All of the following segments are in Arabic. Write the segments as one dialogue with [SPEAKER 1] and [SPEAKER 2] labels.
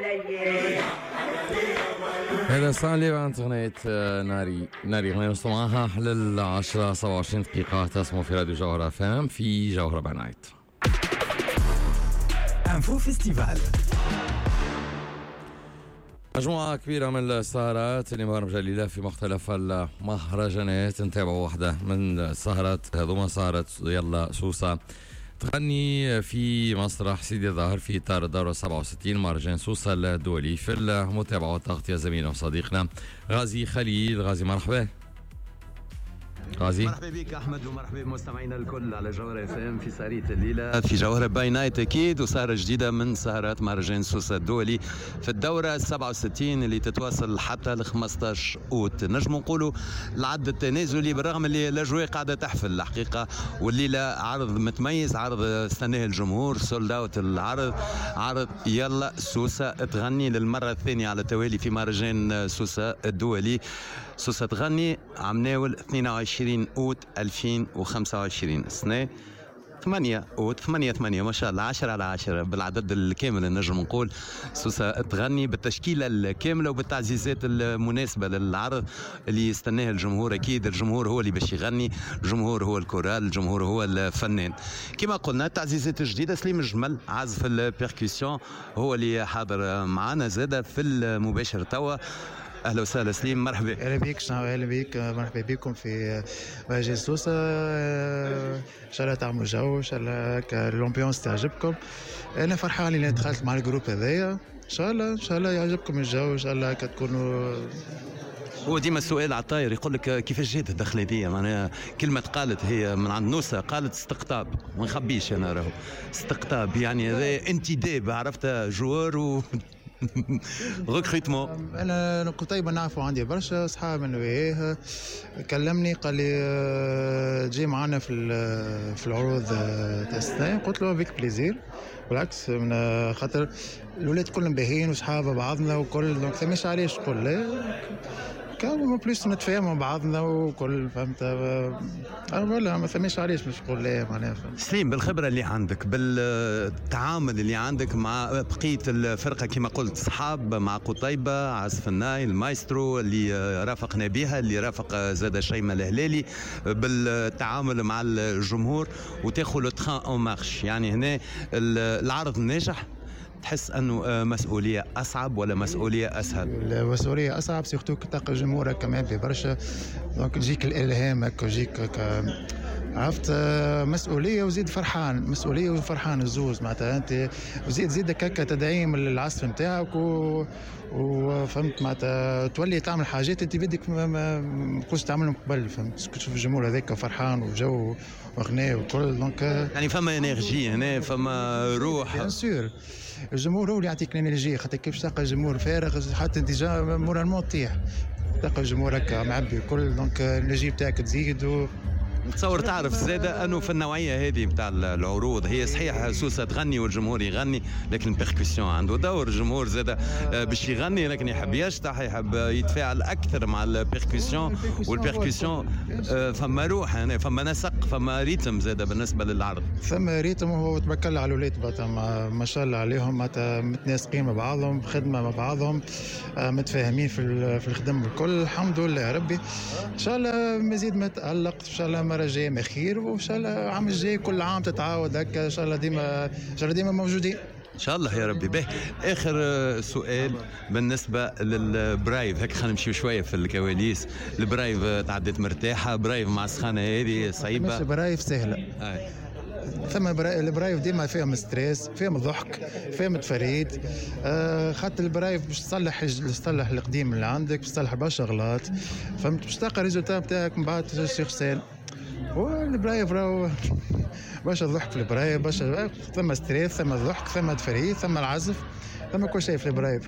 [SPEAKER 1] هذا صالي عن أغنية ناري غنية مستمعها حل 10 27 دقيقة. تسمعوا في راديو جوهرة FM في جوهرة بنايت.
[SPEAKER 2] انفو فيستيفال،
[SPEAKER 1] مجموعة كبيرة من السهرات اللي مبرمجة لله في مختلف المهرجانات. نتابعوا واحدة من السهرات هذوما، سهرة يلا سوسة تغني في مسرح سيدي الظاهر في إطار الدورة 67 مهرجان سوسة الدولي. في المتابعة والتغطية زميلنا وصديقنا غازي خليل. غازي مرحبا. غازي
[SPEAKER 3] مرحبا بك احمد، ومرحبا بمستمعينا الكل على جوهرة FM في سهرية الليله في جوهرة باي نايت اكيد، وسهره جديده من سهرات مهرجان سوسة الدولي في الدوره 67 اللي تتواصل حتى ل 15 اوت. نجم نقولوا العد التنازلي بالرغم اللي الاجواء قاعده تحفل الحقيقه، والليله عرض متميز، عرض استناه الجمهور، سولد اوت العرض، عرض يلا سوسة تغني للمره الثانيه على التوالي في مهرجان سوسة الدولي. سوسة تغني عم ناول 22 أوت 2025 سنة 8 أوت 8 ما شاء الله 10 على 10 بالعدد الكامل. نجم نقول سوسة تغني بالتشكيلة الكاملة وبالتعزيزات المناسبة للعرض اللي يستناه الجمهور. أكيد الجمهور هو اللي باش يغني، الجمهور هو الكورال، الجمهور هو الفنان. كما قلنا التعزيزات الجديدة، سليم الجمل عازف البيركسيون هو اللي حاضر معنا زادة في المباشر توا. اهلا وسهلا سليم، مرحبا.
[SPEAKER 4] اهلا بيك، اهلا بيك، مرحبا بكم في مهرجان سوسة. ان شاء الله تعملوا جو، ان شاء الله الامبيونس تعجبكم. انا فرحان اني دخلت مع الجروب هذايا، ان شاء الله يعجبكم الجو، ان شاء الله كتكونوا.
[SPEAKER 3] هو ديما السؤال على الطاير يقول لك كيفاش جات الدخله دي؟ معناها كلمه قالت هي من عند نوسة، قالت استقطاب، ما نخبيش انا راهو استقطاب، يعني هذا انتداب، عرفت جوار و ريكروتمون.
[SPEAKER 4] انا قتيبة نعرفه، عندي برشا اصحاب من وياه، كلمني قال لي جي معنا في العروض تاع السنه. قلت له بيك بليزير، بالعكس من خاطر الولاد كلهم باهيين وصحاب بعضنا وكل، دونك ثماش علاش نقول لا كان بليس نتفاهموا بعضنا وكل، فهمت؟ ولا ما فهمش علاش مش نقول لا معناها.
[SPEAKER 3] سليم، بالخبره اللي عندك، بالتعامل اللي عندك مع بقيه الفرقه، كما قلت صحاب مع قتيبة عازف الناي المايسترو اللي رافقنا بها، اللي رافق زاد شيماء الهلالي، بالتعامل مع الجمهور وتاخذ لو تران اون مارش، يعني هنا العرض ناجح. تحس انه مسؤوليه اصعب ولا مسؤوليه اسهل؟
[SPEAKER 4] المسؤوليه اصعب، سيرتو تلقى جمهورك كمان في برشا، دونك يجيك الالهام ويجيك عرفت مسؤوليه وزيد فرحان، مسؤوليه وفرحان الزوز معناتها انت، وزيد هكاك تدعيم العزف نتاعك وفهمت معناتها تولي تعمل حاجات انت بدك ما كنتش تعملهم قبل، فهمت؟ تشوف الجمهور هذاك فرحان وجو وغناء وكل، دونك
[SPEAKER 3] يعني فما انرجي هنا، فما روح.
[SPEAKER 4] بيان سور الجمهور هو اللي يعطيك الانرجي، خاطر كيف تلقى الجمهور فارغ حتى انت جا مورالمون تطيح، تلقى الجمهور هكا معبي الكل، دونك الانرجي بتاعك تزيد.
[SPEAKER 3] نتصور تعرف زادة أنه في النوعية هذه بتاع العروض، هي صحيح سوسة تغني والجمهور يغني، لكن البيركسيون عنده دور. الجمهور زادة باش يغني لكن يحب يشطح، يحب يتفاعل أكثر مع البيركسيون، والبيركسيون فما روح هنا، فما نسق، فما ريتم زادة بالنسبة للعرض.
[SPEAKER 4] فما ريتم، وهو تبكل على الولاد ما شاء الله عليهم، متناسقين مع بعضهم، خدمة مع بعضهم، متفاهمين في الخدمة الكل، الحمد لله يا ربي. إن شاء الله مزيد ما تألق، إن شاء الله المرة الجاية ما خير، وإن شاء الله العام الجاي كل عام تتعاود هكا، إن شاء الله ديما موجودين
[SPEAKER 3] ان شاء الله يا ربي. به اخر سؤال بالنسبه للبرايف، هيك خلينا نمشي شويه في الكواليس. البرايف تعدت مرتاحه؟ برايف مع السخانه هذه صعيبه؟
[SPEAKER 4] مش برايف سهله. ثم البرايف ديما فيهم ستريس، فيهم ضحك، فيهم تفريد، خاطر البرايف باش تصلح القديم اللي عندك، باش تصلح برشا غلط، فهمت؟ باش تلقى الريزولتا نتاعك من بعد شخصين. والبرايف راهو برشا ضحك في البرايف، برشا ثم ستريس، ثم ضحك، ثم تفريد، ثم العزف، ثم كل شيء في البرايف.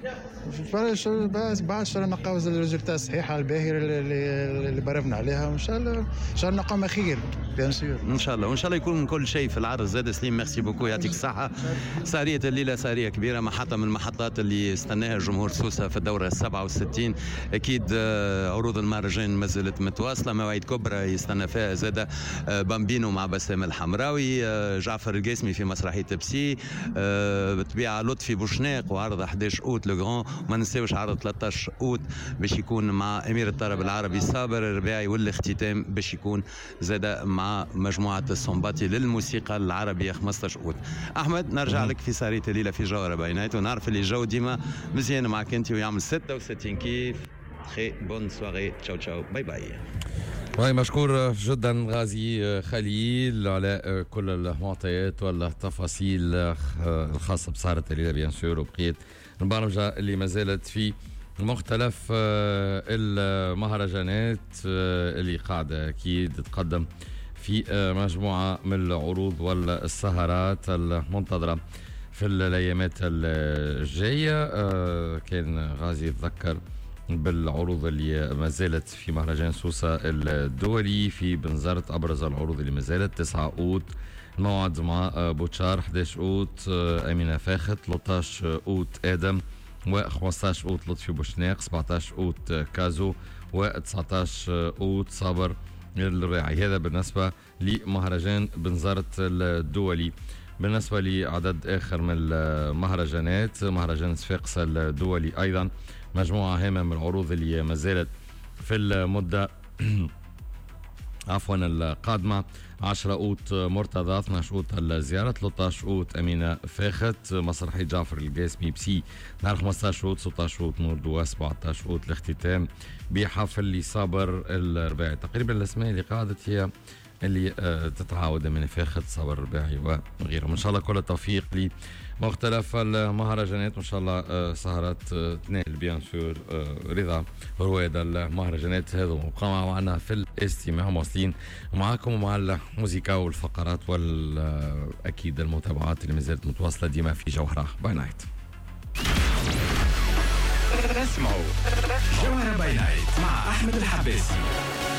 [SPEAKER 4] بعد شاء الله نلقاو الريزولتا الصحيحه الباهره اللي برفنا عليها، وان شاء الله نلقاو خير بيان سور.
[SPEAKER 3] ان شاء الله، وان شاء الله يكون كل شيء في العرض. زاد سليم، ميرسي بوكو، يعطيك الصحه. سهريه الليله سهريه كبيره، محطه من المحطات اللي استناها الجمهور سوسة في الدوره 67. اكيد عروض المهرجان ما زالت متواصله، مواعيد كبرى يستنى فيها زاد بامبينو مع بسام الحمام. الحمراوي، جعفر القاسمي في مسرحية بسي، بطبيعة لطفي بوشناق وعرض 11 أوت لو ما ننساوش عرض 13 أوت باش يكون مع أمير الطرب العربي صابر الرباعي، والاختتام باش يكون زاد مع مجموعة الصنباطي للموسيقى العربية 15 أوت. أحمد نرجع لك في سهرية الليلة في جوهرة باي نايت، ونعرف اللي الجو ديما مزيان معك أنت ويعمل 66 كيف. تخي بون سواري، تشاو تشاو، باي باي.
[SPEAKER 1] باي، مشكور جدا غازي خليل على كل المعطيات والتفاصيل الخاصة بسهرة الليلة بيان سور، وبقية البرمجة اللي ما زالت في مختلف المهرجانات اللي قاعدة أكيد تقدم في مجموعة من العروض والسهرات المنتظرة في الأيامات الجاية. كان غازي يتذكر بالعروض اللي ما زالت في مهرجان سوسة الدولي في بنزرت. أبرز العروض اللي ما زالت 9 أوت موعد مع بوتشار، 11 أوت أمينة فاخت، 13 أوت آدم، و15 أوت لطفي بوشناق، 17 أوت كازو، و19 أوت صابر الرباعي. هذا بالنسبة لمهرجان بنزرت الدولي. بالنسبة لعدد آخر من المهرجانات، مهرجان صفاقس الدولي أيضا مجموعة هامة من العروض اللي ما زالت في المدة عفوا القادمة. 10 أوت مرتضى، 12 أوت الزيارة، 13 أوت أمينة فاخت، مسرحية جعفر القاسمي بسي، نهار 15 أوت، 16 أوت نور دوا، 17 أوت الاختتام بحفل اللي صابر الرباعي. تقريبا الأسماء اللي قعدت هي اللي تتعاود من فاخت صابر الرباعي وغيرهم. إن شاء الله كل التوفيق لمختلف المهرجانات، وإن شاء الله سهرات تنال بيان سور رضا رواد المهرجانات. هذا وقع معنا في الاستماع، مواصلين معاكم ومع الموسيقى والفقرات والأكيد المتابعات اللي ما زالت متواصلة ديما في جوهرة باي نايت.
[SPEAKER 2] اسمعوا جوهرة باي نايت مع أحمد الحباسي.